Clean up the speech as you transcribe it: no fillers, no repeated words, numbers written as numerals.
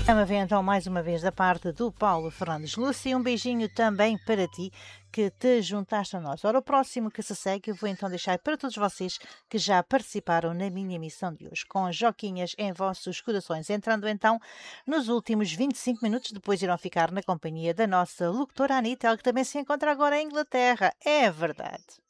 Vamos ver então mais uma vez da parte do Paulo Fernandes Lúcia e um beijinho também para ti que te juntaste a nós. Ora, o próximo que se segue eu vou então deixar para todos vocês que já participaram na minha emissão de hoje, com joquinhas em vossos corações, entrando então nos últimos 25 minutos, depois irão ficar na companhia da nossa locutora Anitta, ela que também se encontra agora em Inglaterra. É verdade.